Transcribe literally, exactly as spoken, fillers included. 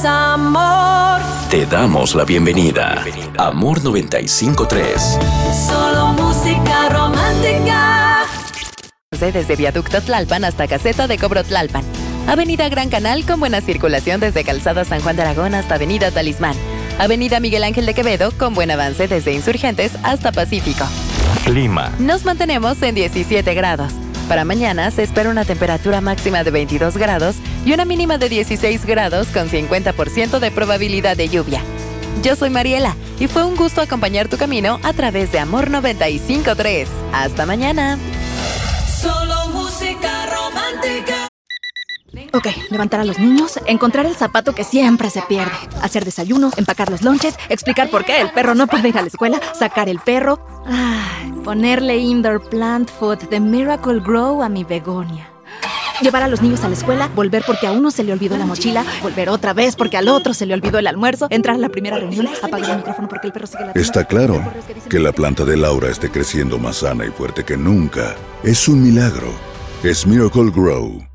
es amor. Te damos la bienvenida. Amor noventa y cinco punto tres. Solo música romántica. Desde Viaducto Tlalpan hasta Caseta de Cobro Tlalpan. Avenida Gran Canal con buena circulación desde Calzada San Juan de Aragón hasta Avenida Talismán. Avenida Miguel Ángel de Quevedo con buen avance desde Insurgentes hasta Pacífico. Clima. Nos mantenemos en diecisiete grados. Para mañana se espera una temperatura máxima de veintidós grados y una mínima de dieciséis grados con cincuenta por ciento de probabilidad de lluvia. Yo soy Mariela y fue un gusto acompañar tu camino a través de Amor noventa y cinco punto tres. Hasta mañana. Solo música romántica. Ok, levantar a los niños, encontrar el zapato que siempre se pierde, hacer desayuno, empacar los lonches, explicar por qué el perro no puede ir a la escuela, sacar el perro, ay, ponerle indoor plant food de Miracle Grow a mi begonia. Llevar a los niños a la escuela, volver porque a uno se le olvidó la mochila, volver otra vez porque al otro se le olvidó el almuerzo, entrar a la primera reunión, apagar el micrófono porque el perro sigue la... Está claro que la planta de Laura esté creciendo más sana y fuerte que nunca. Es un milagro. Es Miracle Grow.